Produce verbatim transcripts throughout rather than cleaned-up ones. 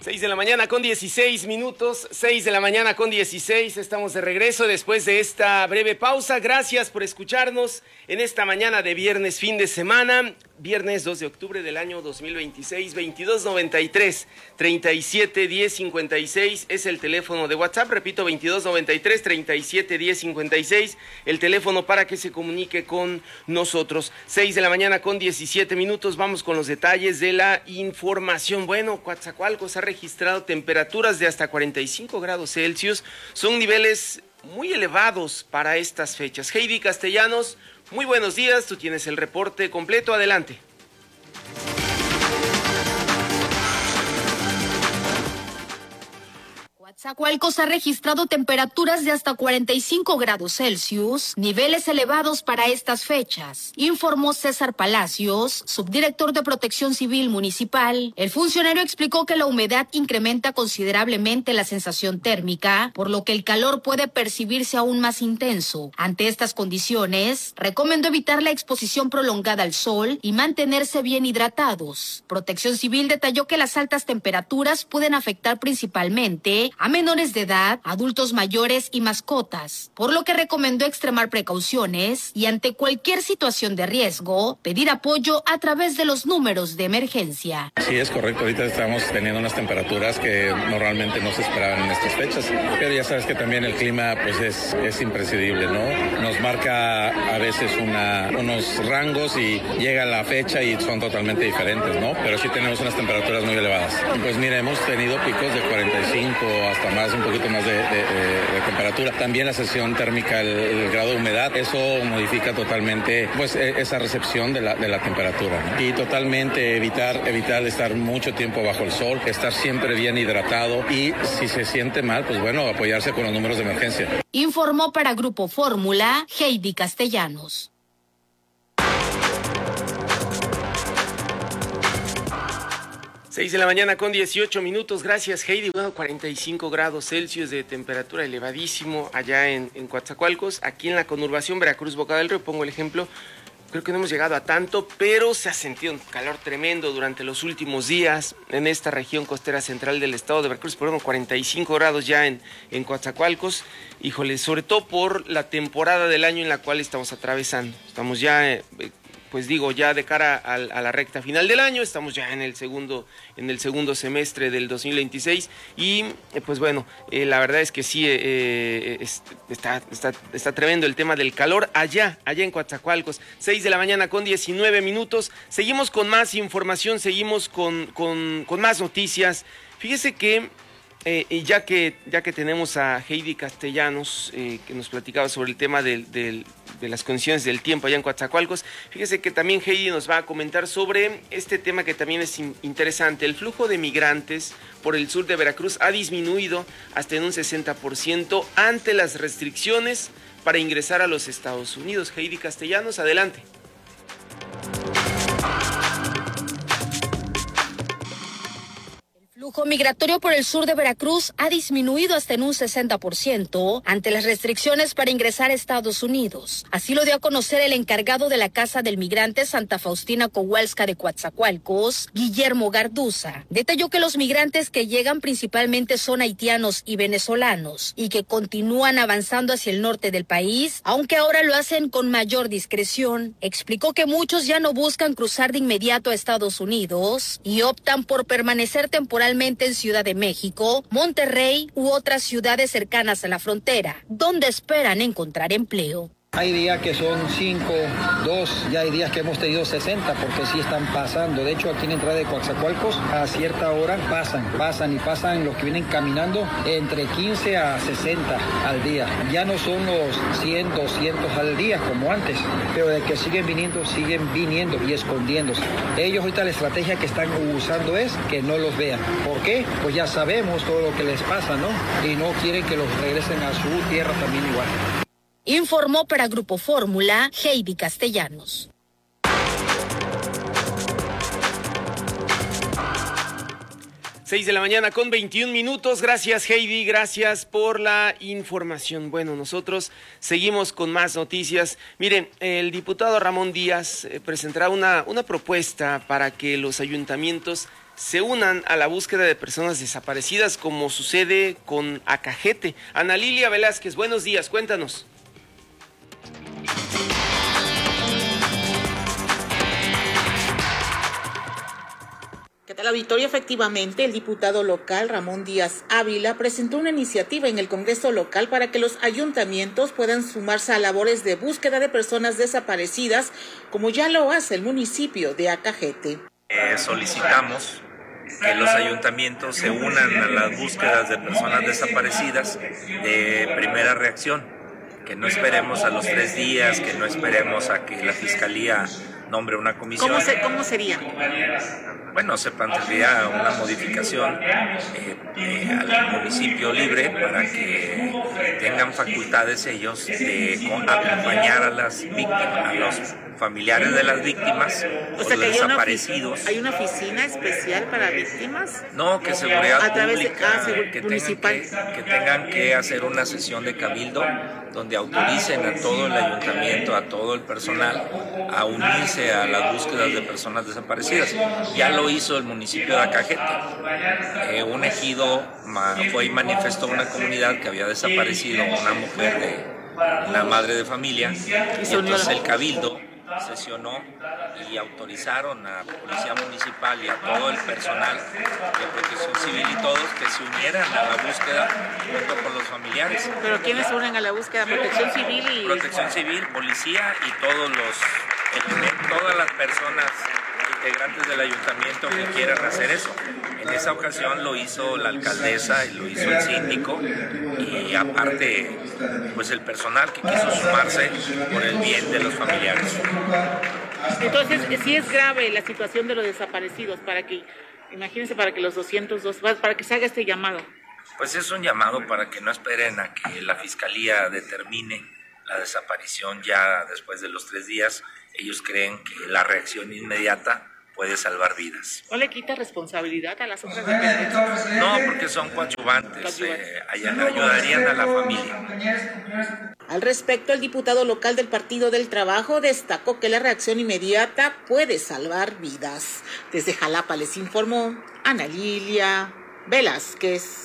seis de la mañana con dieciséis minutos, seis de la mañana con dieciséis, estamos de regreso después de esta breve pausa. Gracias por escucharnos en esta mañana de viernes, fin de semana, viernes dos de octubre del año dos mil veintiséis, veintidós noventa y tres, treinta y siete, diez, cincuenta y seis es el teléfono de WhatsApp, repito, veintidós noventa y tres, treinta y siete, diez, cincuenta y seis, el teléfono para que se comunique con nosotros. seis de la mañana con diecisiete minutos, vamos con los detalles de la información. Bueno, Coatzacoalcos ha registrado temperaturas de hasta cuarenta y cinco grados Celsius, son niveles muy elevados para estas fechas. Heidi Castellanos, muy buenos días, tú tienes el reporte completo, adelante. Coatzacoalcos ha registrado temperaturas de hasta cuarenta y cinco grados Celsius, niveles elevados para estas fechas, informó César Palacios, subdirector de Protección Civil Municipal. El funcionario explicó que la humedad incrementa considerablemente la sensación térmica, por lo que el calor puede percibirse aún más intenso. Ante estas condiciones, recomendó evitar la exposición prolongada al sol y mantenerse bien hidratados. Protección Civil detalló que las altas temperaturas pueden afectar principalmente a menores de edad, adultos mayores y mascotas, por lo que recomendó extremar precauciones y ante cualquier situación de riesgo, pedir apoyo a través de los números de emergencia. Sí, es correcto, ahorita estamos teniendo unas temperaturas que normalmente no se esperaban en estas fechas, pero ya sabes que también el clima pues es, es impredecible, ¿no? Nos marca a veces una, unos rangos y llega la fecha y son totalmente diferentes, ¿no? Pero sí tenemos unas temperaturas muy elevadas. Pues mira, hemos tenido picos de cuarenta y cinco hasta más, un poquito más de, de, de, de temperatura. También la sensación térmica, el, el grado de humedad, eso modifica totalmente pues esa recepción de la, de la temperatura, ¿no? Y totalmente evitar, evitar estar mucho tiempo bajo el sol, estar siempre bien hidratado y si se siente mal, pues bueno, apoyarse con los números de emergencia. Informó para Grupo Fórmula, Heidi Castellanos. seis de la mañana con dieciocho minutos, gracias Heidi. Bueno, cuarenta y cinco grados Celsius de temperatura, elevadísimo allá en, en Coatzacoalcos. Aquí en la conurbación Veracruz Boca del Río, pongo el ejemplo, creo que no hemos llegado a tanto, pero se ha sentido un calor tremendo durante los últimos días en esta región costera central del estado de Veracruz. Por ejemplo, cuarenta y cinco grados ya en, en Coatzacoalcos. Híjole, sobre todo por la temporada del año en la cual estamos atravesando. Estamos ya... Eh, pues digo, ya de cara a, a la recta final del año, estamos ya en el segundo, en el segundo semestre del dos mil veintiséis y eh, pues bueno, eh, la verdad es que sí, eh, es, está, está, está tremendo el tema del calor allá, allá en Coatzacoalcos. seis de la mañana con diecinueve minutos, seguimos con más información, seguimos con, con, con más noticias. Fíjese que Eh, y ya que ya que tenemos a Heidi Castellanos, eh, que nos platicaba sobre el tema del, del, de las condiciones del tiempo allá en Coatzacoalcos, fíjese que también Heidi nos va a comentar sobre este tema que también es interesante. El flujo de migrantes por el sur de Veracruz ha disminuido hasta en un sesenta por ciento ante las restricciones para ingresar a los Estados Unidos. Heidi Castellanos, adelante. El flujo migratorio por el sur de Veracruz ha disminuido hasta en un sesenta por ciento ante las restricciones para ingresar a Estados Unidos. Así lo dio a conocer el encargado de la Casa del Migrante Santa Faustina Kowalska de Coatzacoalcos, Guillermo Garduza. Detalló que los migrantes que llegan principalmente son haitianos y venezolanos y que continúan avanzando hacia el norte del país, aunque ahora lo hacen con mayor discreción. Explicó que muchos ya no buscan cruzar de inmediato a Estados Unidos y optan por permanecer temporalmente en Ciudad de México, Monterrey u otras ciudades cercanas a la frontera, donde esperan encontrar empleo. Hay días que son cinco, dos, ya hay días que hemos tenido sesenta porque sí están pasando. De hecho, aquí en la entrada de Coatzacoalcos, a cierta hora pasan, pasan y pasan los que vienen caminando entre quince a sesenta al día. Ya no son los cien, doscientos al día como antes, pero de que siguen viniendo, siguen viniendo y escondiéndose. Ellos ahorita la estrategia que están usando es que no los vean. ¿Por qué? Pues ya sabemos todo lo que les pasa, ¿no? Y no quieren que los regresen a su tierra también igual. Informó para Grupo Fórmula, Heidi Castellanos. seis de la mañana con veintiún minutos. Gracias Heidi, gracias por la información. Bueno, nosotros seguimos con más noticias. Miren, el diputado Ramón Díaz eh, presentará una, una propuesta para que los ayuntamientos se unan a la búsqueda de personas desaparecidas, como sucede con Acajete. Ana Lilia Velázquez, buenos días, cuéntanos. ¿Qué tal, auditorio? Efectivamente, el diputado local Ramón Díaz Ávila presentó una iniciativa en el Congreso local para que los ayuntamientos puedan sumarse a labores de búsqueda de personas desaparecidas, como ya lo hace el municipio de Acajete. Eh, solicitamos que los ayuntamientos se unan a las búsquedas de personas desaparecidas de primera reacción, que no esperemos a los tres días, que no esperemos a que la Fiscalía nombre una comisión. ¿Cómo, se, cómo sería? Bueno, se plantearía una modificación eh, eh, al municipio libre para que tengan facultades ellos de acompañar a las víctimas, a los familiares de las víctimas o, o sea, los que desaparecidos. ¿Hay una oficina especial para víctimas? No, que seguridad a través pública, de, ah, segur, que, municipal. tengan que, que tengan que hacer una sesión de cabildo donde autoricen a todo el ayuntamiento, a todo el personal, a unirse a las búsquedas de personas desaparecidas. Ya lo hizo el municipio de Acajete. Eh, un ejido fue y manifestó una comunidad que había desaparecido una mujer de una madre de familia, y entonces el cabildo sesionó y autorizaron a la Policía Municipal y a todo el personal de Protección Civil y todos que se unieran a la búsqueda junto con los familiares. ¿Pero quiénes se unen a la búsqueda? ¿Protección Civil? y Protección Civil, Policía y todos los elementos, todas las personas integrantes del ayuntamiento que quieran hacer eso. En esa ocasión lo hizo la alcaldesa y lo hizo el síndico, y aparte pues el personal que quiso sumarse por el bien de los familiares. Entonces, sí es grave la situación de los desaparecidos, para que, imagínense, para que los doscientos dos, para que se haga este llamado. Pues es un llamado para que no esperen a que la Fiscalía determine la desaparición ya después de los tres días. Ellos creen que la reacción inmediata puede salvar vidas. ¿No le quita responsabilidad a las otras dependencias? No, porque son coadyuvantes, eh, ayudarían a la familia. Al respecto, el diputado local del Partido del Trabajo destacó que la reacción inmediata puede salvar vidas. Desde Jalapa les informó Ana Lilia Velázquez.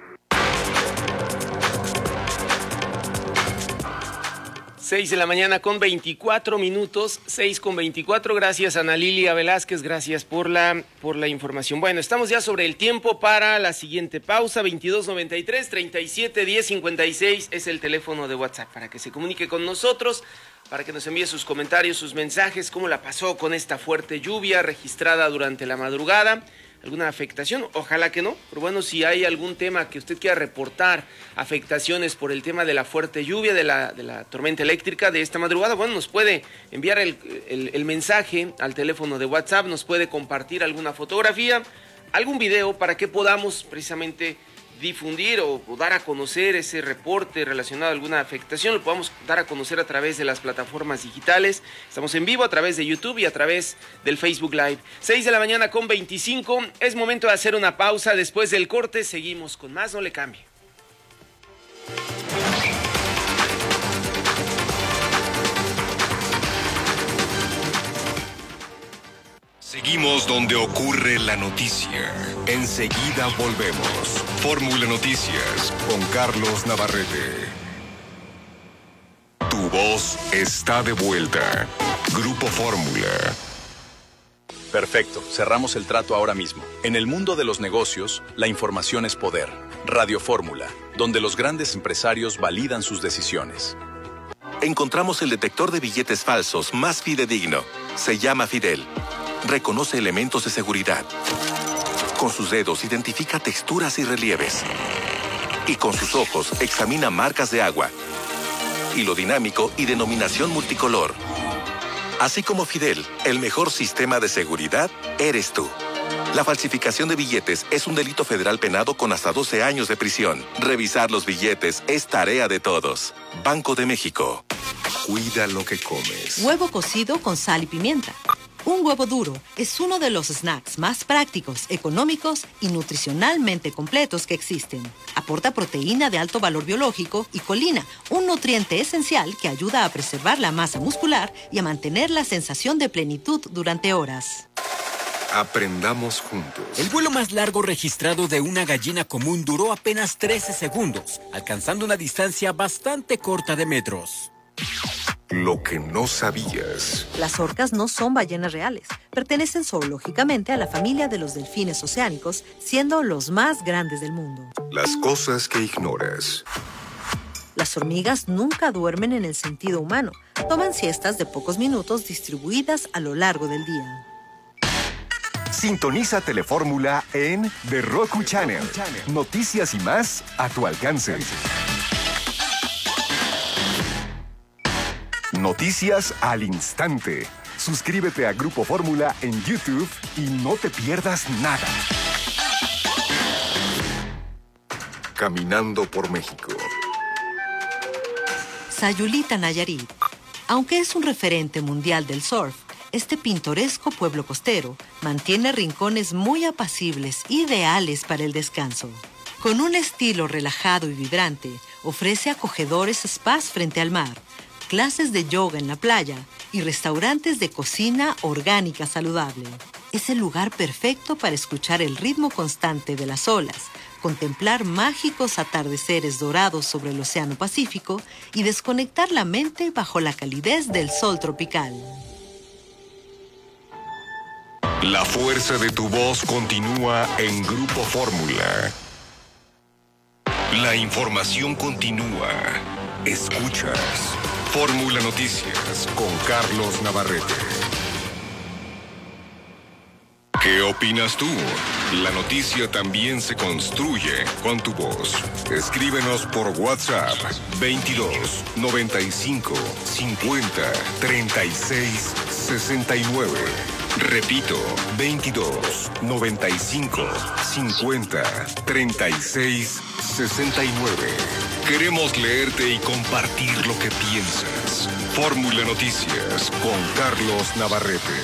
seis de la mañana con veinticuatro minutos, seis con veinticuatro. Gracias, Ana Lilia Velázquez, gracias por la, por la información. Bueno, estamos ya sobre el tiempo para la siguiente pausa. Veintidós noventa y tres, treinta y siete, diez cincuenta y seis es el teléfono de WhatsApp para que se comunique con nosotros, para que nos envíe sus comentarios, sus mensajes, cómo la pasó con esta fuerte lluvia registrada durante la madrugada. ¿Alguna afectación? Ojalá que no, pero bueno, si hay algún tema que usted quiera reportar, afectaciones por el tema de la fuerte lluvia, de la, de la tormenta eléctrica de esta madrugada, bueno, nos puede enviar el, el, el mensaje al teléfono de WhatsApp, nos puede compartir alguna fotografía, algún video para que podamos precisamente difundir o, o dar a conocer ese reporte relacionado a alguna afectación, lo podamos dar a conocer a través de las plataformas digitales. Estamos en vivo a través de YouTube y a través del Facebook Live. seis de la mañana con veinticinco, es momento de hacer una pausa. Después del corte seguimos con más, no le cambie. Seguimos donde ocurre la noticia. Enseguida volvemos. Fórmula Noticias con Carlos Navarrete. Tu voz está de vuelta. Grupo Fórmula. Perfecto, cerramos el trato ahora mismo. En el mundo de los negocios, la información es poder. Radio Fórmula, donde los grandes empresarios validan sus decisiones. Encontramos el detector de billetes falsos más fidedigno. Se llama Fidel. Reconoce elementos de seguridad. Con sus dedos identifica texturas y relieves. Y con sus ojos examina marcas de agua. Hilo dinámico y denominación multicolor. Así como Fidel, el mejor sistema de seguridad eres tú. La falsificación de billetes es un delito federal penado con hasta doce años de prisión. Revisar los billetes es tarea de todos. Banco de México. Cuida lo que comes. Huevo cocido con sal y pimienta. Un huevo duro es uno de los snacks más prácticos, económicos y nutricionalmente completos que existen. Aporta proteína de alto valor biológico y colina, un nutriente esencial que ayuda a preservar la masa muscular y a mantener la sensación de plenitud durante horas. Aprendamos juntos. El vuelo más largo registrado de una gallina común duró apenas trece segundos, alcanzando una distancia bastante corta de metros. Lo que no sabías. Las orcas no son ballenas reales. Pertenecen zoológicamente a la familia de los delfines oceánicos, siendo los más grandes del mundo. Las cosas que ignoras. Las hormigas nunca duermen en el sentido humano. Toman siestas de pocos minutos distribuidas a lo largo del día. Sintoniza Telefórmula en The Roku Channel. Noticias y más a tu alcance. Noticias al instante. Suscríbete a Grupo Fórmula en YouTube y no te pierdas nada. Caminando por México. Sayulita, Nayarit. Aunque es un referente mundial del surf, este pintoresco pueblo costero mantiene rincones muy apacibles, ideales para el descanso. Con un estilo relajado y vibrante, ofrece acogedores spas frente al mar, clases de yoga en la playa y restaurantes de cocina orgánica saludable. Es el lugar perfecto para escuchar el ritmo constante de las olas, contemplar mágicos atardeceres dorados sobre el Océano Pacífico y desconectar la mente bajo la calidez del sol tropical. La fuerza de tu voz continúa en Grupo Fórmula. La información continúa. Escuchas Fórmula Noticias con Carlos Navarrete. ¿Qué opinas tú? La noticia también se construye con tu voz. Escríbenos por WhatsApp veintidós, noventa y cinco, cincuenta, treinta y seis, sesenta y nueve. Repito, veintidós, noventa y cinco, cincuenta, treinta y seis, sesenta y nueve. Queremos leerte y compartir lo que piensas. Fórmula Noticias con Carlos Navarrete.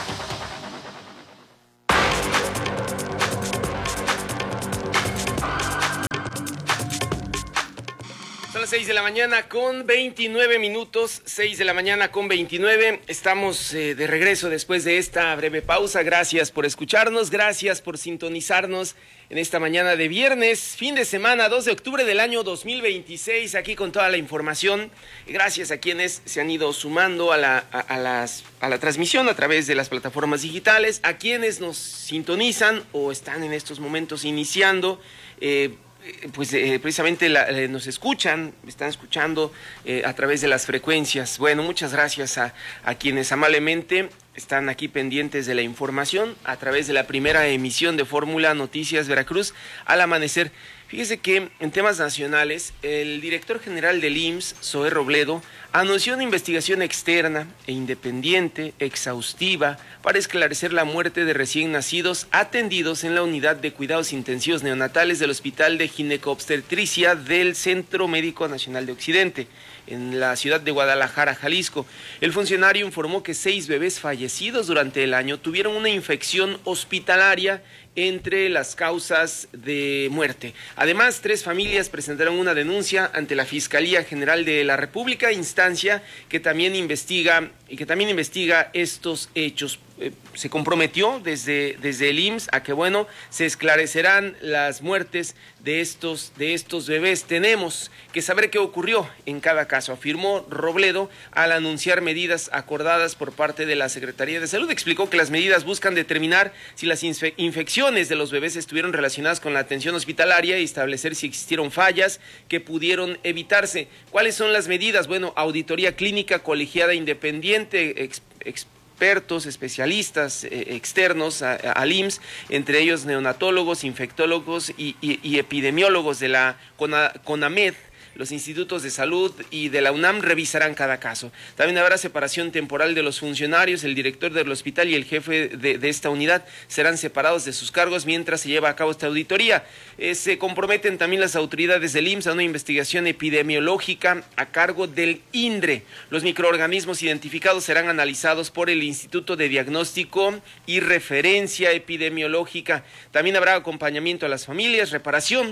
Son las seis de la mañana con veintinueve minutos, seis de la mañana con veintinueve. Estamos eh, de regreso después de esta breve pausa. Gracias por escucharnos, gracias por sintonizarnos en esta mañana de viernes, fin de semana, dos de octubre del año dos mil veintiséis, aquí con toda la información. Gracias a quienes se han ido sumando a la, a, a las, a la transmisión a través de las plataformas digitales, a quienes nos sintonizan o están en estos momentos iniciando, eh, pues eh, precisamente la, eh, nos escuchan, están escuchando eh, a través de las frecuencias. Bueno, muchas gracias a, a quienes amablemente están aquí pendientes de la información a través de la primera emisión de Fórmula Noticias Veracruz al amanecer. Fíjese que en temas nacionales, el director general del I M S S, Zoé Robledo, anunció una investigación externa e independiente, exhaustiva, para esclarecer la muerte de recién nacidos atendidos en la unidad de cuidados intensivos neonatales del Hospital de Ginecobstetricia del Centro Médico Nacional de Occidente, en la ciudad de Guadalajara, Jalisco. El funcionario informó que seis bebés fallecidos durante el año tuvieron una infección hospitalaria entre las causas de muerte. Además, tres familias presentaron una denuncia ante la Fiscalía General de la República, instancia que también investiga y que también investiga estos hechos. Eh, se comprometió desde, desde el I M S S a que, bueno, se esclarecerán las muertes de estos, de estos bebés. Tenemos que saber qué ocurrió en cada caso, afirmó Robledo al anunciar medidas acordadas por parte de la Secretaría de Salud. Explicó que las medidas buscan determinar si las infe- infecciones de los bebés estuvieron relacionadas con la atención hospitalaria y establecer si existieron fallas que pudieron evitarse. ¿Cuáles son las medidas? Bueno, auditoría clínica colegiada independiente, ex, ex, expertos, especialistas eh, externos a, a, al I M S S, entre ellos neonatólogos, infectólogos y, y, y epidemiólogos de la CONA, CONAMED. Los institutos de salud y de la UNAM revisarán cada caso. También habrá separación temporal de los funcionarios. El director del hospital y el jefe de, de esta unidad serán separados de sus cargos mientras se lleva a cabo esta auditoría. Eh, se comprometen también las autoridades del I M S S a una investigación epidemiológica a cargo del INDRE. Los microorganismos identificados serán analizados por el Instituto de Diagnóstico y Referencia Epidemiológica. También habrá acompañamiento a las familias, reparación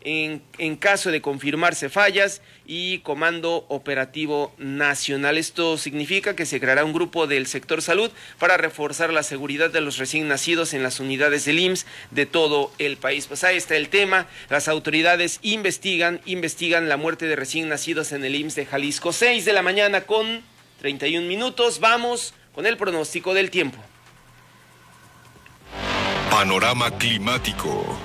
en, en caso de confirmarse fallas y Comando Operativo Nacional. Esto significa que se creará un grupo del sector salud para reforzar la seguridad de los recién nacidos en las unidades del I M S S de todo el país. Pues ahí está el tema. Las autoridades investigan, investigan la muerte de recién nacidos en el I M S S de Jalisco. seis de la mañana con treinta y un minutos. Vamos con el pronóstico del tiempo. Panorama climático.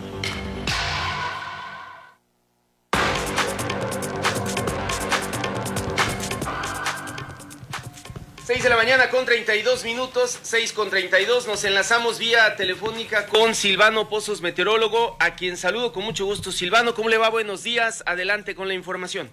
seis de la mañana con treinta y dos minutos, seis con treinta y dos, nos enlazamos vía telefónica con Silvano Pozos, meteorólogo, a quien saludo con mucho gusto. Silvano, ¿cómo le va? Buenos días, adelante con la información.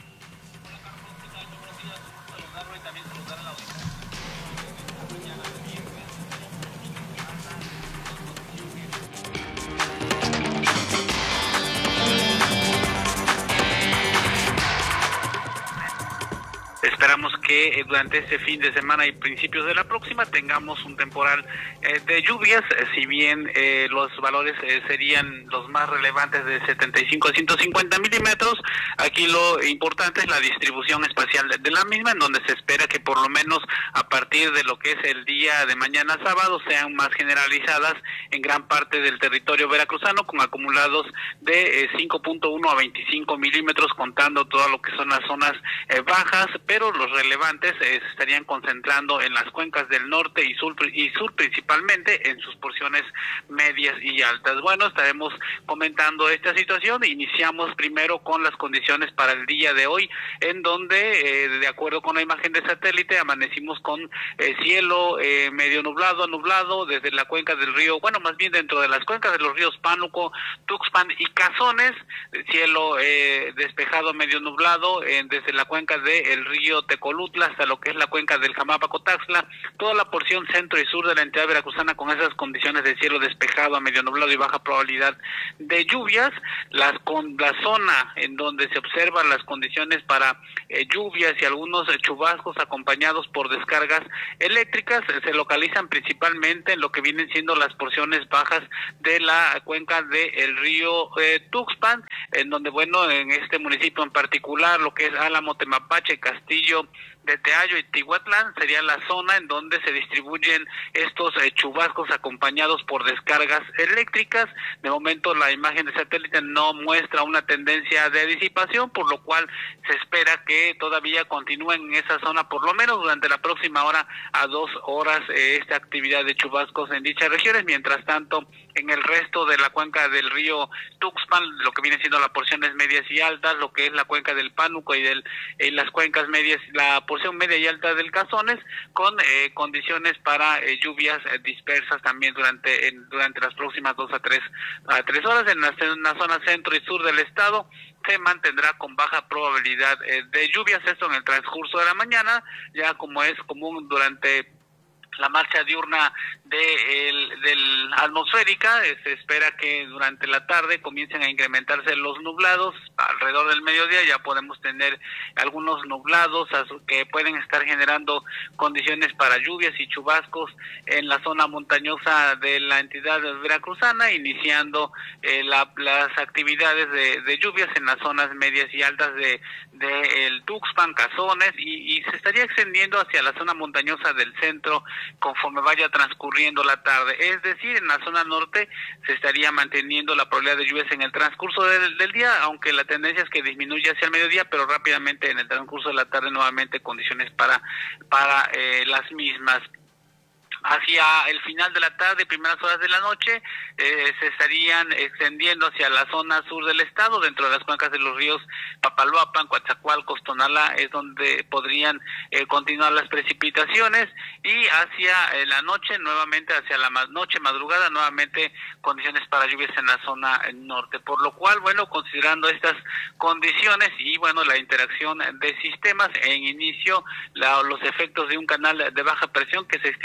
Esperamos que durante este fin de semana y principios de la próxima tengamos un temporal eh, de lluvias, eh, si bien eh, los valores eh, serían los más relevantes de setenta y cinco a ciento cincuenta milímetros. Aquí lo importante es la distribución espacial de, de la misma, en donde se espera que por lo menos a partir de lo que es el día de mañana sábado sean más generalizadas en gran parte del territorio veracruzano, con acumulados de eh, cinco punto uno a veinticinco milímetros, contando todo lo que son las zonas eh, bajas, pero los relevantes eh, se estarían concentrando en las cuencas del norte y sur, y sur principalmente en sus porciones medias y altas. Bueno, estaremos comentando esta situación. Iniciamos primero con las condiciones para el día de hoy, en donde, eh, de acuerdo con la imagen de satélite, amanecimos con eh, cielo eh, medio nublado a nublado desde la cuenca del río, bueno, más bien dentro de las cuencas de los ríos Pánuco, Tuxpan y Cazones, cielo eh, despejado medio nublado eh, desde la cuenca del río Tecolutla hasta lo que es la cuenca del Jamapa-Cotaxtla, toda la porción centro y sur de la entidad veracruzana con esas condiciones de cielo despejado a medio nublado y baja probabilidad de lluvias. Las, con, la zona en donde se observan las condiciones para eh, lluvias y algunos eh, chubascos acompañados por descargas eléctricas eh, se localizan principalmente en lo que vienen siendo las porciones bajas de la cuenca del río eh, Tuxpan, en donde, bueno, en este municipio en particular, lo que es Álamo, Temapache, Castillo de Teayo y Tihuatlán sería la zona en donde se distribuyen estos eh, chubascos acompañados por descargas eléctricas. De momento la imagen de satélite no muestra una tendencia de disipación, por lo cual se espera que todavía continúen en esa zona por lo menos durante la próxima hora a dos horas eh, esta actividad de chubascos en dichas regiones. Mientras tanto, en el resto de la cuenca del río Tuxpan, lo que viene siendo las porciones medias y altas, lo que es la cuenca del Pánuco y del eh, las cuencas medias, la porción media y alta del Cazones, con eh, condiciones para eh, lluvias eh, dispersas también durante en, durante las próximas dos a tres a tres horas. En la, en la zona centro y sur del estado se mantendrá con baja probabilidad eh, de lluvias, esto en el transcurso de la mañana, ya como es común durante la marcha diurna de el, del atmosférica. Eh, se espera que durante la tarde comiencen a incrementarse los nublados. Alrededor del mediodía ya podemos tener algunos nublados que pueden estar generando condiciones para lluvias y chubascos en la zona montañosa de la entidad veracruzana, iniciando eh, la, las actividades de, de lluvias en las zonas medias y altas de, de el Tuxpan, Cazones, y, y se estaría extendiendo hacia la zona montañosa del centro conforme vaya transcurriendo la tarde. Es decir, en la zona norte se estaría manteniendo la probabilidad de lluvias en el transcurso del, del día, aunque la tendencia es que disminuya hacia el mediodía, pero rápidamente en el transcurso de la tarde nuevamente condiciones para, para eh, las mismas. Hacia el final de la tarde, primeras horas de la noche, eh, se estarían extendiendo hacia la zona sur del estado, dentro de las cuencas de los ríos Papaloapan, Coatzacoalcos, Tonalá, es donde podrían eh, continuar las precipitaciones, y hacia eh, la noche, nuevamente hacia la noche, madrugada, nuevamente condiciones para lluvias en la zona norte. Por lo cual, bueno, considerando estas condiciones y, bueno, la interacción de sistemas, en inicio, la, los efectos de un canal de baja presión que se extiende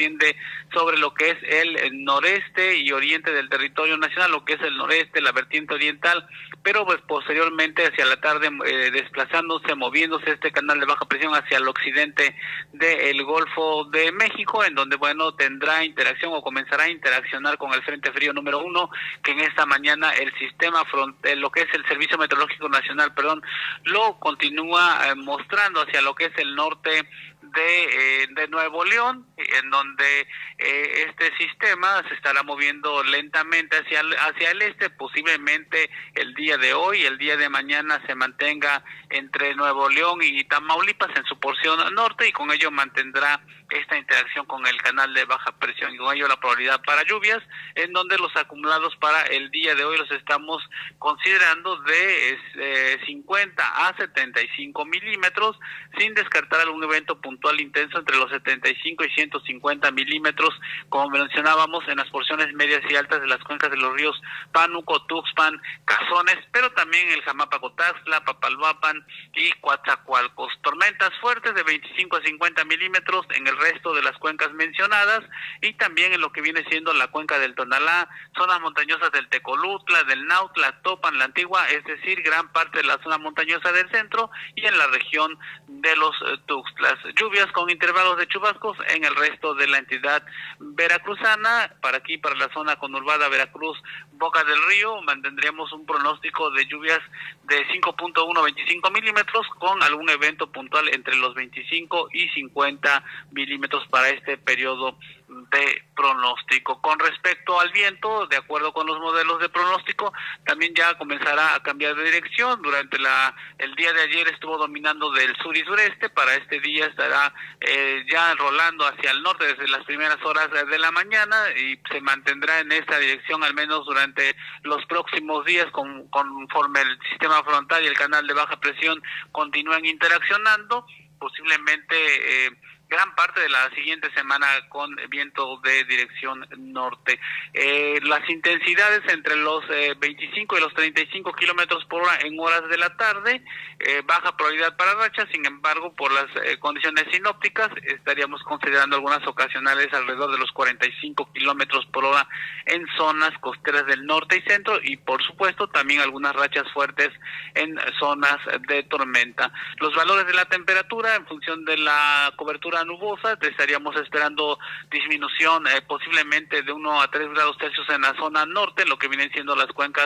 sobre lo que es el noreste y oriente del territorio nacional, lo que es el noreste, la vertiente oriental, pero pues posteriormente hacia la tarde eh, desplazándose, moviéndose este canal de baja presión hacia el occidente del Golfo de México, en donde bueno tendrá interacción o comenzará a interaccionar con el Frente Frío número uno, que en esta mañana el sistema front, eh, lo que es el Servicio Meteorológico Nacional, perdón, lo continúa eh, mostrando hacia lo que es el norte de, eh, de Nuevo León, en donde eh, este sistema se estará moviendo lentamente hacia el, hacia el este, posiblemente el día de hoy, el día de mañana se mantenga entre Nuevo León y Tamaulipas en su porción norte, y con ello mantendrá esta interacción con el canal de baja presión y con ello la probabilidad para lluvias, en donde los acumulados para el día de hoy los estamos considerando de eh, cincuenta a setenta y cinco milímetros, sin descartar algún evento puntual intenso entre los setenta y cinco y ciento cincuenta milímetros, como mencionábamos en las porciones medias y altas de las cuencas de los ríos Pánuco, Tuxpan, Cazones, pero también el Jamapacotaxtla, Papalhuapan y Coatzacoalcos. Tormentas fuertes de veinticinco a cincuenta milímetros en el resto de las cuencas mencionadas, y también en lo que viene siendo la cuenca del Tonalá, zonas montañosas del Tecolutla, del Nautla, Topan, la Antigua, es decir, gran parte de la zona montañosa del centro y en la región de los eh, Tuxtlas. Lluvias con intervalos de chubascos en el resto de la entidad veracruzana. Para aquí, para la zona conurbada Veracruz, Boca del Río, mantendríamos un pronóstico de lluvias de cinco punto uno a veinticinco milímetros, con algún evento puntual entre los veinticinco y cincuenta milímetros para este periodo de pronóstico. Con respecto al viento, de acuerdo con los modelos de pronóstico, también ya comenzará a cambiar de dirección. Durante la el día de ayer estuvo dominando del sur y sureste, para este día estará eh, ya rolando hacia el norte desde las primeras horas de la mañana y se mantendrá en esta dirección al menos durante los próximos días, con, conforme el sistema frontal y el canal de baja presión continúan interaccionando, posiblemente eh, gran parte de la siguiente semana con viento de dirección norte. Eh, las intensidades entre los eh, veinticinco y los treinta y cinco kilómetros por hora en horas de la tarde, eh, baja probabilidad para rachas, sin embargo, por las eh, condiciones sinópticas, estaríamos considerando algunas ocasionales alrededor de los cuarenta y cinco kilómetros por hora en zonas costeras del norte y centro, y por supuesto también algunas rachas fuertes en zonas de tormenta. Los valores de la temperatura, en función de la cobertura nubosa, estaríamos esperando disminución eh, posiblemente de uno a tres grados Celsius en la zona norte, lo que vienen siendo las cuencas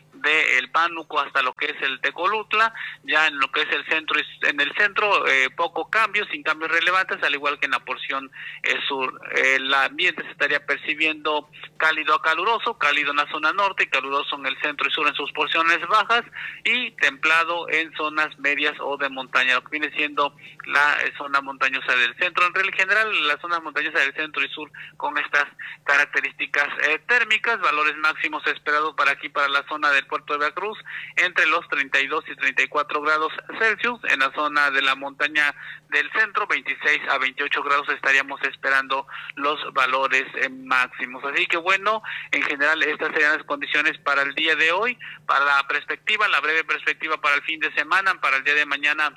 del Pánuco hasta lo que es el Tecolutla. Ya en lo que es el centro, en el centro eh, poco cambio, sin cambios relevantes, al igual que en la porción eh, sur. Eh, el ambiente se estaría percibiendo cálido a caluroso, cálido en la zona norte, caluroso en el centro y sur en sus porciones bajas, y templado en zonas medias o de montaña, lo que viene siendo la eh, zona montañosa del centro. En general, la zona montañosa del centro y sur con estas características eh, térmicas, valores máximos esperados para aquí, para la zona del puerto de Veracruz, entre los treinta y dos y treinta y cuatro grados Celsius. En la zona de la montaña del centro, veintiséis a veintiocho grados estaríamos esperando los valores eh, máximos. Así que bueno, en general estas serían las condiciones para el día de hoy. Para la perspectiva, la breve perspectiva para el fin de semana, para el día de mañana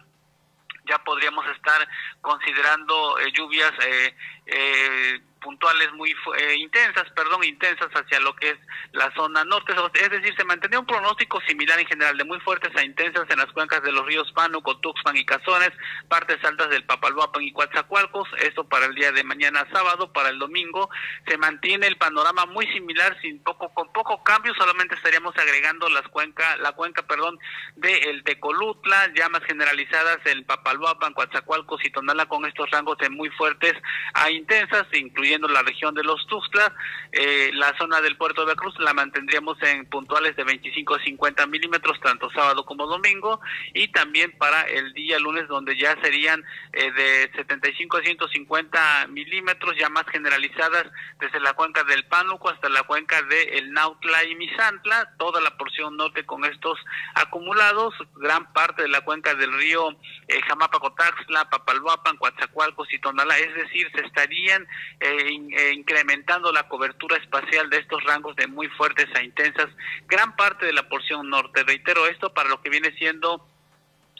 ya podríamos estar considerando eh, lluvias eh, eh, puntuales muy eh, intensas, perdón, intensas hacia lo que es la zona norte, es decir, se mantendría un pronóstico similar en general de muy fuertes a intensas en las cuencas de los ríos Pánuco, Tuxpan y Cazones, partes altas del Papalhuapan y Coatzacoalcos. Esto para el día de mañana sábado. Para el domingo se mantiene el panorama muy similar, sin poco con poco cambio, solamente estaríamos agregando las cuenca, la cuenca, perdón, de el Tecolutla, ya más generalizadas el Papalhuapan, Coatzacoalcos y Tonalá, con estos rangos de muy fuertes a intensas, incluyendo la región de los Tuxtlas. Eh, la zona del puerto de Veracruz la mantendríamos en puntuales de veinticinco a cincuenta milímetros, tanto sábado como domingo, y también para el día lunes, donde ya serían eh, de setenta y cinco a ciento cincuenta milímetros, ya más generalizadas desde la cuenca del Pánuco hasta la cuenca de el Nautla y Misantla, toda la porción norte con estos acumulados, gran parte de la cuenca del río eh, Jamapacotaxtla, Papalhuapan, Coatzacoalcos y Tonalá, es decir, se estarían eh, in, eh, incrementando la cobertura espacial de estos rangos de muy fuertes a intensas, gran parte de la porción norte. Reitero esto para lo que viene siendo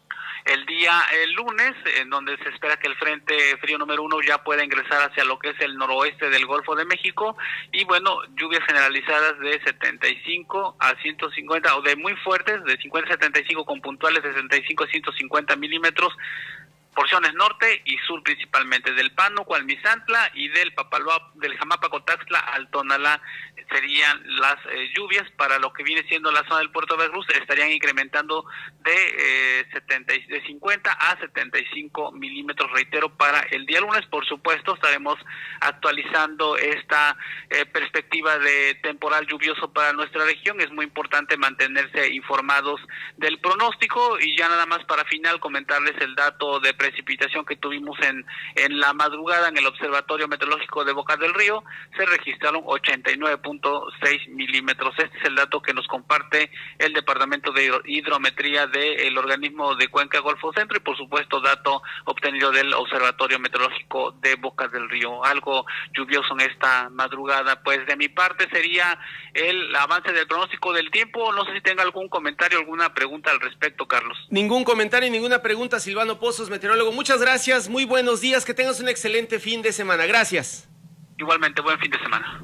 el día el lunes, en donde se espera que el frente frío número uno ya pueda ingresar hacia lo que es el noroeste del Golfo de México, y bueno, lluvias generalizadas de setenta y cinco a ciento cincuenta, o de muy fuertes, de cincuenta a setenta y cinco, con puntuales de setenta y cinco a ciento cincuenta milímetros, porciones norte y sur principalmente, del Pánuco al Misantla y del Papaloa, del Jamapa-Cotaxtla al Tonalá serían las eh, lluvias. Para lo que viene siendo la zona del Puerto de Veracruz estarían incrementando de eh, setenta, de cincuenta a setenta y cinco milímetros, reitero, para el día lunes. Por supuesto, estaremos actualizando esta eh, perspectiva de temporal lluvioso para nuestra región. Es muy importante mantenerse informados del pronóstico, y ya nada más para final comentarles el dato de precipitación que tuvimos en, en la madrugada en el Observatorio Meteorológico de Boca del Río. Se registraron ochenta y nueve punto seis milímetros. Este es el dato que nos comparte el Departamento de Hidrometría del organismo de Cuenca Golfo Centro, y por supuesto dato obtenido del Observatorio Meteorológico de Boca del Río. Algo lluvioso en esta madrugada. Pues de mi parte sería el avance del pronóstico del tiempo. No sé si tenga algún comentario, alguna pregunta al respecto, Carlos. Ningún comentario, ninguna pregunta. Silvano Pozos, meteorólogo, muchas gracias, muy buenos días, que tengas un excelente fin de semana. Gracias. Igualmente, buen fin de semana.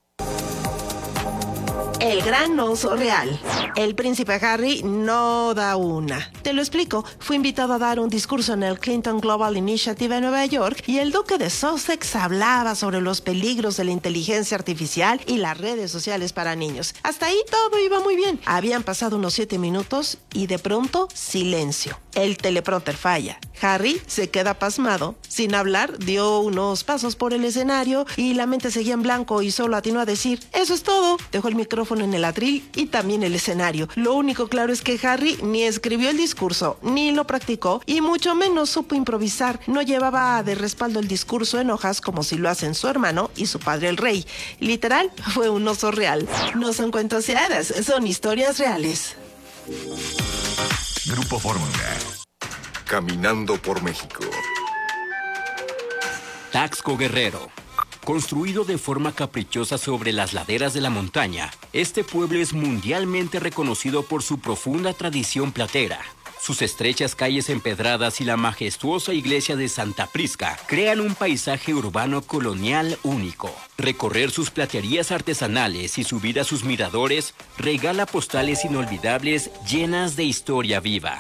El gran oso real. El príncipe Harry no da una. Te lo explico. Fue invitado a dar un discurso en el Clinton Global Initiative en Nueva York, y el duque de Sussex hablaba sobre los peligros de la inteligencia artificial y las redes sociales para niños. Hasta ahí todo iba muy bien. Habían pasado unos siete minutos y de pronto silencio. El teleprompter falla. Harry se queda pasmado. Sin hablar, dio unos pasos por el escenario y la mente seguía en blanco, y solo atinó a decir: eso es todo. Dejó el micrófono en el atril y también el escenario. Lo único claro es que Harry ni escribió el discurso, ni lo practicó, y mucho menos supo improvisar. No llevaba de respaldo el discurso en hojas como si lo hacen su hermano y su padre el rey. Literal, fue un oso real. No son cuentos de hadas, son historias reales. Grupo Fórmula. Caminando por México. Taxco Guerrero. Construido de forma caprichosa sobre las laderas de la montaña, este pueblo es mundialmente reconocido por su profunda tradición platera. Sus estrechas calles empedradas y la majestuosa iglesia de Santa Prisca crean un paisaje urbano colonial único. Recorrer sus platerías artesanales y subir a sus miradores regala postales inolvidables llenas de historia viva.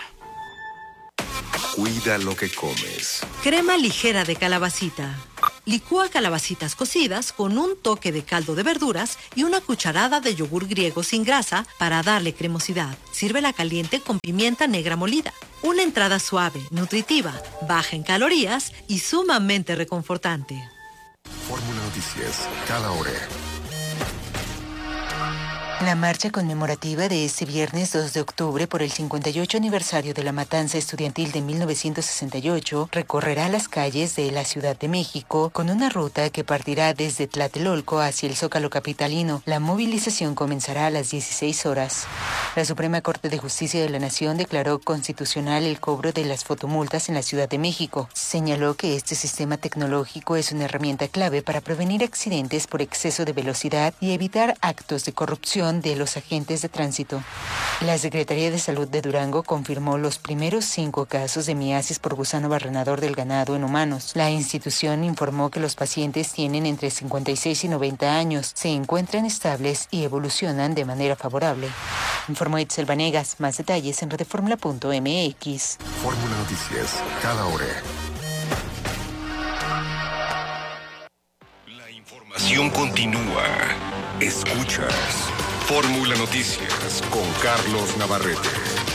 Cuida lo que comes. Crema ligera de calabacita. Licúa calabacitas cocidas con un toque de caldo de verduras y una cucharada de yogur griego sin grasa para darle cremosidad. Sírvela caliente con pimienta negra molida. Una entrada suave, nutritiva, baja en calorías y sumamente reconfortante. Fórmula Noticias, cada hora. La marcha conmemorativa de este viernes dos de octubre por el cincuenta y ocho aniversario de la matanza estudiantil de mil novecientos sesenta y ocho recorrerá las calles de la Ciudad de México con una ruta que partirá desde Tlatelolco hacia el Zócalo capitalino. La movilización comenzará a las dieciséis horas. La Suprema Corte de Justicia de la Nación declaró constitucional el cobro de las fotomultas en la Ciudad de México. Señaló que este sistema tecnológico es una herramienta clave para prevenir accidentes por exceso de velocidad y evitar actos de corrupción de los agentes de tránsito. La Secretaría de Salud de Durango confirmó los primeros cinco casos de miasis por gusano barrenador del ganado en humanos. La institución informó que los pacientes tienen entre cincuenta y seis y noventa años, se encuentran estables y evolucionan de manera favorable. Informó Itzel Vanegas. Más detalles en redefórmula punto m x. Fórmula Noticias, cada hora. La información continúa. Escuchas Fórmula Noticias con Carlos Navarrete.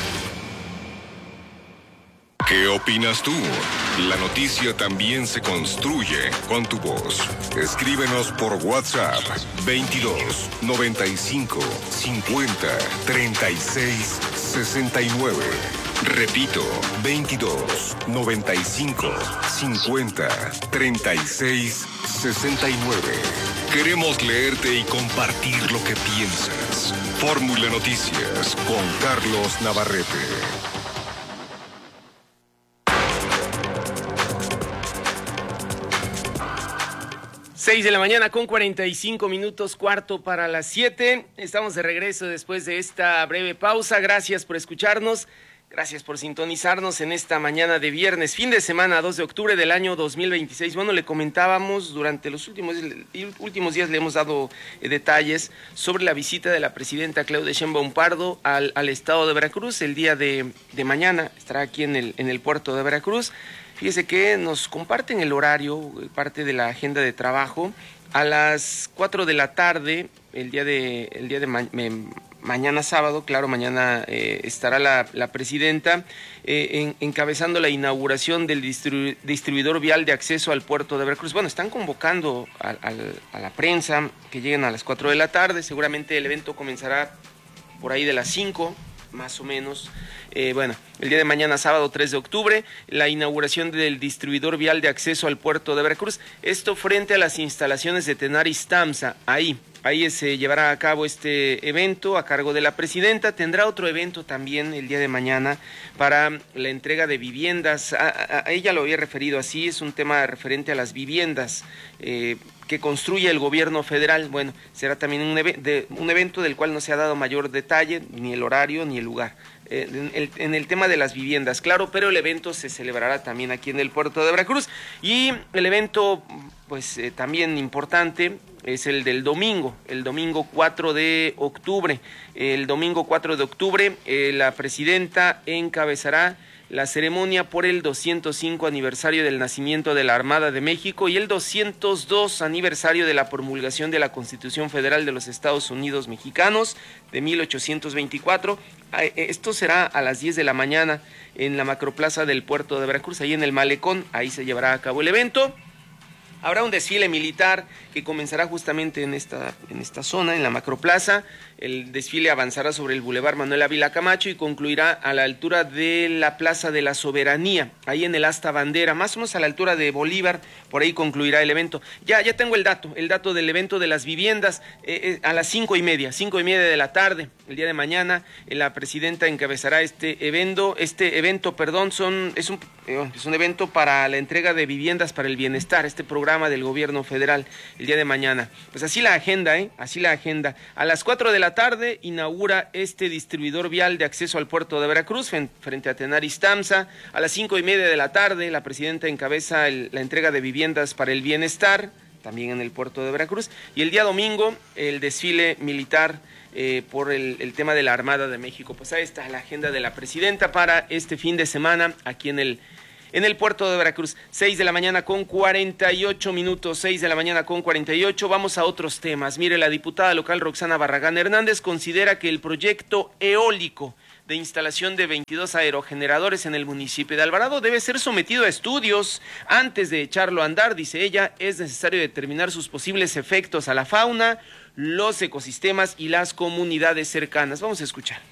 ¿Qué opinas tú? La noticia también se construye con tu voz. Escríbenos por WhatsApp veintidós, noventa y cinco, cincuenta, treinta y seis, sesenta y nueve. Repito, veintidós, noventa y cinco, cincuenta, treinta y seis, sesenta y nueve. Queremos leerte y compartir lo que piensas. Fórmula Noticias con Carlos Navarrete. seis de la mañana con cuarenta y cinco minutos, cuarto para las siete. Estamos de regreso después de esta breve pausa. Gracias por escucharnos. Gracias por sintonizarnos en esta mañana de viernes, fin de semana, dos de octubre del año dos mil veintiséis. Bueno, le comentábamos durante los últimos, últimos días, le hemos dado eh, detalles sobre la visita de la presidenta Claudia Sheinbaum Pardo al, al estado de Veracruz. El día de, de mañana estará aquí en el, en el puerto de Veracruz. Fíjese que nos comparten el horario, parte de la agenda de trabajo. A las cuatro de la tarde, el día de, el día de ma me, mañana sábado, claro, mañana eh, estará la, la presidenta eh, en, encabezando la inauguración del distribu distribuidor vial de acceso al puerto de Veracruz. Bueno, están convocando a, a, a la prensa que lleguen a las cuatro de la tarde. Seguramente el evento comenzará por ahí de las cinco, más o menos. Eh, bueno, el día de mañana, sábado tres de octubre, la inauguración del distribuidor vial de acceso al puerto de Veracruz. Esto frente a las instalaciones de Tenaris Tamsa, ahí. Ahí se llevará a cabo este evento a cargo de la presidenta. Tendrá otro evento también el día de mañana para la entrega de viviendas. A, a, a ella lo había referido así, es un tema referente a las viviendas eh, que construye el gobierno federal. Bueno, será también un, ev de, un evento del cual no se ha dado mayor detalle, ni el horario ni el lugar. Eh, en, el, en el tema de las viviendas, claro, pero el evento se celebrará también aquí en el puerto de Veracruz. Y el evento, pues eh, también importante, es el del domingo, el domingo cuatro de octubre. El domingo cuatro de octubre, eh, la presidenta encabezará la ceremonia por el doscientos cinco aniversario del nacimiento de la Armada de México y el doscientos dos aniversario de la promulgación de la Constitución Federal de los Estados Unidos Mexicanos de mil ochocientos veinticuatro. Esto será a las diez de la mañana en la macroplaza del puerto de Veracruz, ahí en el malecón. Ahí se llevará a cabo el evento. Habrá un desfile militar que comenzará justamente en esta, en esta zona, en la macroplaza. El desfile avanzará sobre el Boulevard Manuel Ávila Camacho y concluirá a la altura de la Plaza de la Soberanía, ahí en el asta bandera, más o menos a la altura de Bolívar. Por ahí concluirá el evento. Ya, ya tengo el dato, el dato del evento de las viviendas, eh, eh, a las cinco y media, cinco y media de la tarde, el día de mañana, eh, la presidenta encabezará este evento, este evento, perdón, son, es un, eh, es un evento para la entrega de viviendas para el bienestar, este programa del gobierno federal, el día de mañana. Pues así la agenda, ¿eh? Así la agenda. A las cuatro de la tarde inaugura este distribuidor vial de acceso al puerto de Veracruz frente a Tenaris Tamsa. A las cinco y media de la tarde, la presidenta encabeza el, la entrega de viviendas para el bienestar, también en el puerto de Veracruz. Y el día domingo, el desfile militar eh, por el, el tema de la Armada de México. Pues ahí está la agenda de la presidenta para este fin de semana aquí en el En el puerto de Veracruz. Seis de la mañana con cuarenta y ocho minutos, seis de la mañana con cuarenta y ocho. Vamos a otros temas. Mire, la diputada local Roxana Barragán Hernández considera que el proyecto eólico de instalación de veintidós aerogeneradores en el municipio de Alvarado debe ser sometido a estudios antes de echarlo a andar. Dice ella, es necesario determinar sus posibles efectos a la fauna, los ecosistemas y las comunidades cercanas. Vamos a escuchar.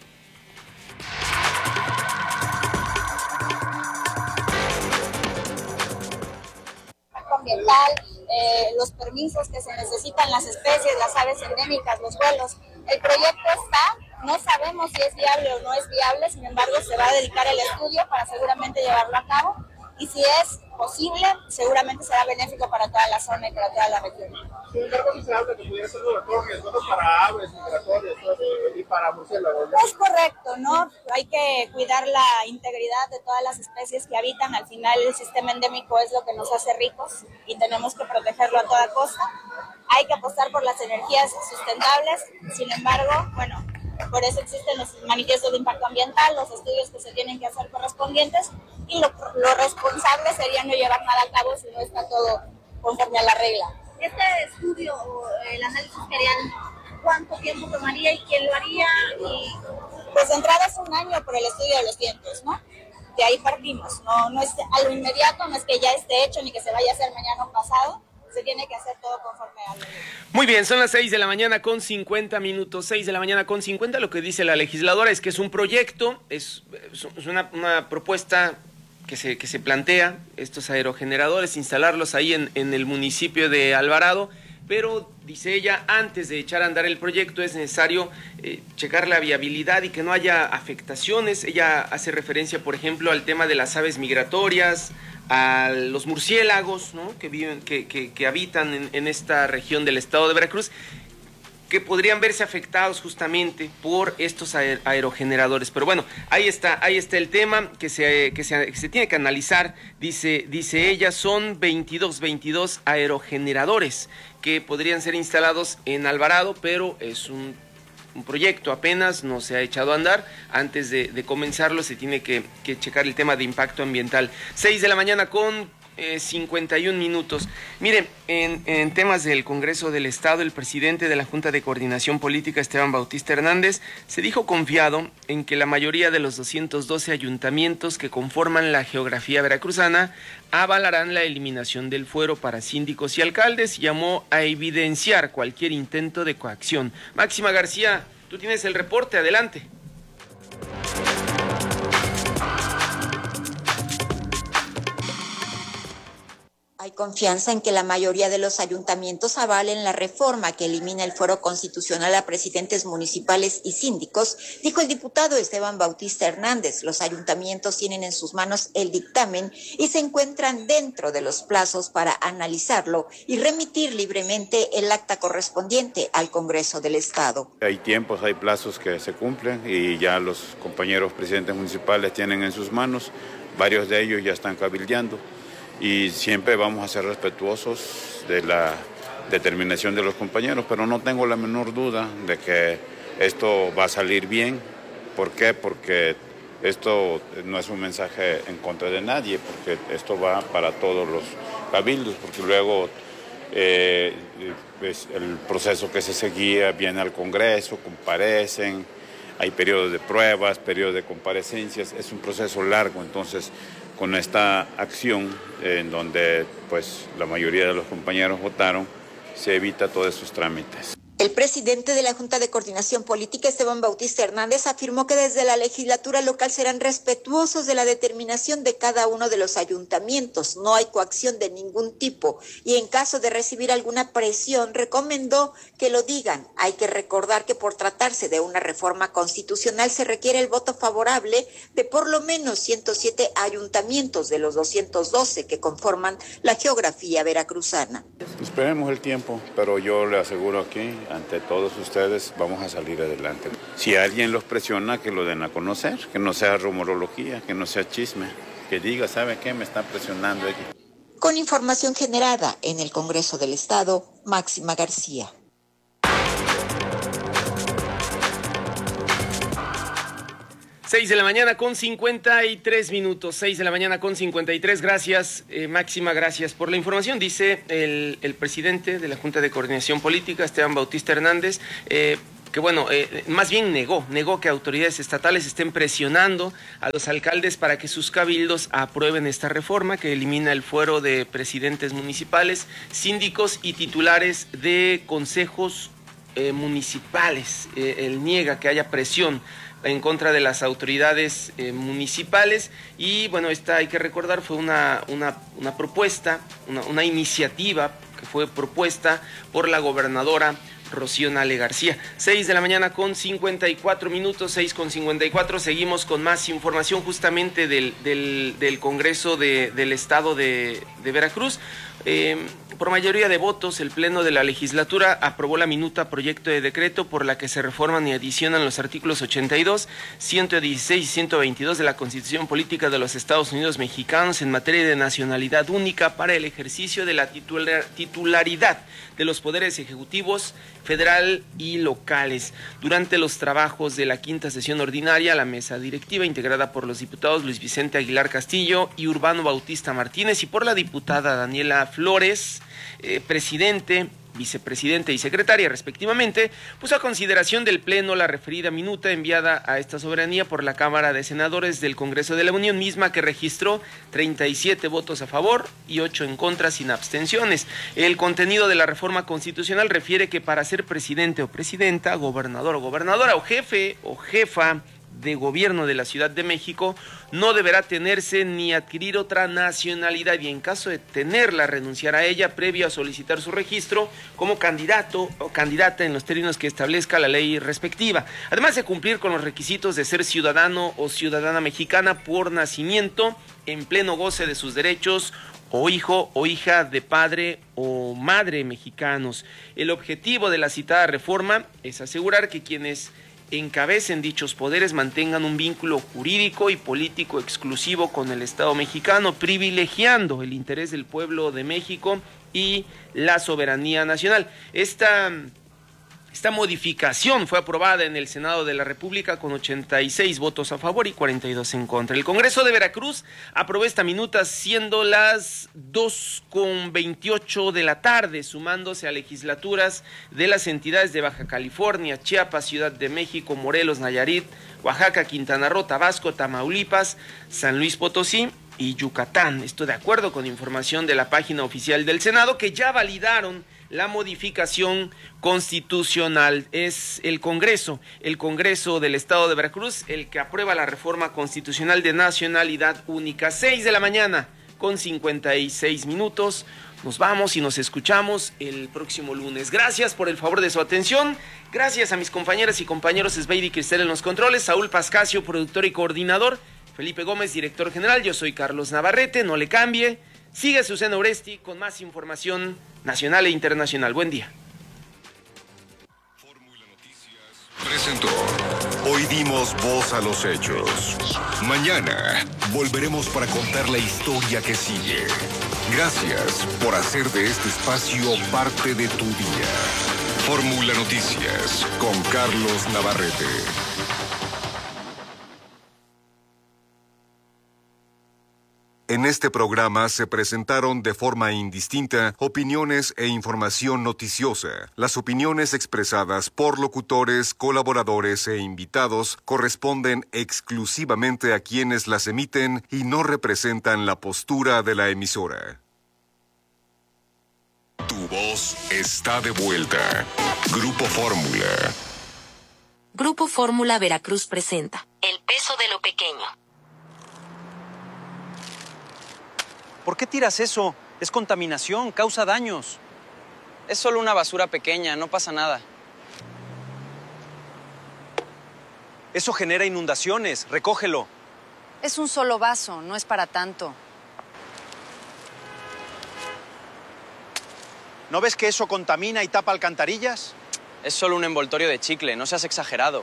Ambiental, eh, los permisos que se necesitan, las especies, las aves endémicas, los vuelos. El proyecto está, no sabemos si es viable o no es viable, sin embargo se va a dedicar el estudio para seguramente llevarlo a cabo, y si es posible, seguramente será benéfico para toda la zona y para toda la región. Sí, entonces se habla que pudiera ser laboratorio, solo para aves migratorias y para murciélagos. Es correcto, ¿no? Hay que cuidar la integridad de todas las especies que habitan. Al final el sistema endémico es lo que nos hace ricos y tenemos que protegerlo a toda costa. Hay que apostar por las energías sustentables, sin embargo, bueno, por eso existen los manifiestos de impacto ambiental, los estudios que se tienen que hacer correspondientes, y lo, lo responsable sería no llevar nada a cabo si no está todo conforme a la regla. Este estudio, el análisis querían, ¿cuánto tiempo tomaría y quién lo haría? Y... Pues de entrada es un año por el estudio de los vientos, ¿no? De ahí partimos, no, no es a lo inmediato, no es que ya esté hecho ni que se vaya a hacer mañana o pasado. Se tiene que hacer todo conforme a la ley. Muy bien, son las seis de la mañana con cincuenta minutos, seis de la mañana con cincuenta. Lo que dice la legisladora es que es un proyecto, es, es una, una propuesta que se, que se plantea, estos aerogeneradores, instalarlos ahí en, en el municipio de Alvarado, pero dice ella, antes de echar a andar el proyecto es necesario eh, checar la viabilidad y que no haya afectaciones. Ella hace referencia, por ejemplo, al tema de las aves migratorias, a los murciélagos, ¿no?, que viven, que, que, que habitan en, en esta región del estado de Veracruz. que podrían verse afectados justamente por estos aer aerogeneradores. Pero bueno, ahí está, ahí está el tema que se, que se, que se tiene que analizar, dice, dice ella, son veintidós, veintidós aerogeneradores que podrían ser instalados en Alvarado, pero es un, un proyecto apenas, no se ha echado a andar. Antes de, de comenzarlo se tiene que, que checar el tema de impacto ambiental. seis de la mañana con Eh, cincuenta y un minutos. Miren, en, en temas del Congreso del Estado, el presidente de la Junta de Coordinación Política, Esteban Bautista Hernández, se dijo confiado en que la mayoría de los doscientos doce ayuntamientos que conforman la geografía veracruzana avalarán la eliminación del fuero para síndicos y alcaldes, y llamó a evidenciar cualquier intento de coacción. Máxima García, tú tienes el reporte, adelante. Hay confianza en que la mayoría de los ayuntamientos avalen la reforma que elimina el fuero constitucional a presidentes municipales y síndicos, dijo el diputado Esteban Bautista Hernández. Los ayuntamientos tienen en sus manos el dictamen y se encuentran dentro de los plazos para analizarlo y remitir libremente el acta correspondiente al Congreso del Estado. Hay tiempos, hay plazos que se cumplen y ya los compañeros presidentes municipales tienen en sus manos, varios de ellos ya están cabildeando. Y siempre vamos a ser respetuosos de la determinación de los compañeros, pero no tengo la menor duda de que esto va a salir bien. ¿Por qué? Porque esto no es un mensaje en contra de nadie, porque esto va para todos los cabildos, porque luego eh, es el proceso que se seguía viene al Congreso, comparecen, hay periodos de pruebas, periodos de comparecencias, es un proceso largo. Entonces, con esta acción, eh, en donde pues la mayoría de los compañeros votaron, se evita todos esos trámites. El presidente de la Junta de Coordinación Política, Esteban Bautista Hernández, afirmó que desde la legislatura local serán respetuosos de la determinación de cada uno de los ayuntamientos. No hay coacción de ningún tipo y en caso de recibir alguna presión, recomendó que lo digan. Hay que recordar que por tratarse de una reforma constitucional se requiere el voto favorable de por lo menos ciento siete ayuntamientos de los doscientos doce que conforman la geografía veracruzana. Esperemos el tiempo, pero yo le aseguro aquí, ante todos ustedes, vamos a salir adelante. Si alguien los presiona, que lo den a conocer, que no sea rumorología, que no sea chisme, que diga, ¿sabe qué? Me están presionando aquí. Con información generada en el Congreso del Estado, Máxima García. seis de la mañana con cincuenta y tres minutos, seis de la mañana con cincuenta y tres, gracias, eh, Máxima, gracias por la información. Dice el, el presidente de la Junta de Coordinación Política, Esteban Bautista Hernández, eh, que bueno, eh, más bien negó, negó que autoridades estatales estén presionando a los alcaldes para que sus cabildos aprueben esta reforma que elimina el fuero de presidentes municipales, síndicos y titulares de consejos eh, municipales. Eh, él niega que haya presión en contra de las autoridades eh, municipales y bueno, esta hay que recordar fue una, una, una propuesta, una, una iniciativa que fue propuesta por la gobernadora Rocío Nale García. seis de la mañana con cincuenta y cuatro minutos, seis con cincuenta y cuatro, seguimos con más información justamente del, del, del Congreso de, del Estado de, de Veracruz. Eh, por mayoría de votos, el Pleno de la Legislatura aprobó la minuta proyecto de decreto por la que se reforman y adicionan los artículos ochenta y dos, ciento dieciséis y ciento veintidós de la Constitución Política de los Estados Unidos Mexicanos en materia de nacionalidad única para el ejercicio de la titular, titularidad de los poderes ejecutivos federal y locales. Durante los trabajos de la quinta sesión ordinaria, la mesa directiva, integrada por los diputados Luis Vicente Aguilar Castillo y Urbano Bautista Martínez, y por la diputada Daniela Flores, eh, presidente, vicepresidente y secretaria respectivamente, puso a consideración del Pleno la referida minuta enviada a esta soberanía por la Cámara de Senadores del Congreso de la Unión, misma que registró treinta y siete votos a favor y ocho en contra sin abstenciones. El contenido de la reforma constitucional refiere que para ser presidente o presidenta, gobernador o gobernadora o jefe o jefa de gobierno de la Ciudad de México, no deberá tenerse ni adquirir otra nacionalidad y en caso de tenerla, renunciar a ella previo a solicitar su registro como candidato o candidata en los términos que establezca la ley respectiva. Además de cumplir con los requisitos de ser ciudadano o ciudadana mexicana por nacimiento, en pleno goce de sus derechos o hijo o hija de padre o madre mexicanos. El objetivo de la citada reforma es asegurar que quienes encabecen dichos poderes mantengan un vínculo jurídico y político exclusivo con el Estado mexicano, privilegiando el interés del pueblo de México y la soberanía nacional. Esta Esta modificación fue aprobada en el Senado de la República con ochenta y seis votos a favor y cuarenta y dos en contra. El Congreso de Veracruz aprobó esta minuta siendo las dos con veintiocho de la tarde, sumándose a legislaturas de las entidades de Baja California, Chiapas, Ciudad de México, Morelos, Nayarit, Oaxaca, Quintana Roo, Tabasco, Tamaulipas, San Luis Potosí y Yucatán. Esto de acuerdo con información de la página oficial del Senado, que ya validaron la modificación constitucional. Es el Congreso, el Congreso del Estado de Veracruz, el que aprueba la reforma constitucional de nacionalidad única. Seis de la mañana con cincuenta y seis minutos. Nos vamos y nos escuchamos el próximo lunes. Gracias por el favor de su atención. Gracias a mis compañeras y compañeros Esbeidi y Cristel en los controles, Saúl Pascasio, productor y coordinador, Felipe Gómez, director general. Yo soy Carlos Navarrete, no le cambie. Sigue Susana Oresti con más información nacional e internacional. Buen día. Presentó. Hoy dimos voz a los hechos. Mañana volveremos para contar la historia que sigue. Gracias por hacer de este espacio parte de tu día. Fórmula Noticias con Carlos Navarrete. En este programa se presentaron de forma indistinta opiniones e información noticiosa. Las opiniones expresadas por locutores, colaboradores e invitados corresponden exclusivamente a quienes las emiten y no representan la postura de la emisora. Tu voz está de vuelta. Grupo Fórmula. Grupo Fórmula Veracruz presenta El peso de lo pequeño. ¿Por qué tiras eso? Es contaminación, causa daños. Es solo una basura pequeña, no pasa nada. Eso genera inundaciones, recógelo. Es un solo vaso, no es para tanto. ¿No ves que eso contamina y tapa alcantarillas? Es solo un envoltorio de chicle, no seas exagerado.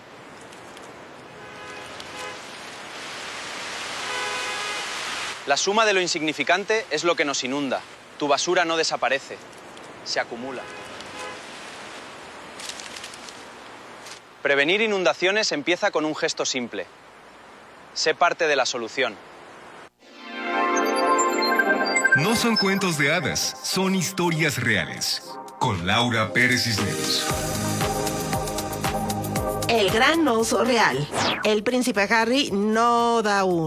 La suma de lo insignificante es lo que nos inunda. Tu basura no desaparece, se acumula. Prevenir inundaciones empieza con un gesto simple. Sé parte de la solución. No son cuentos de hadas, son historias reales. Con Laura Pérez Cisneros. El gran oso real. El príncipe Harry no da un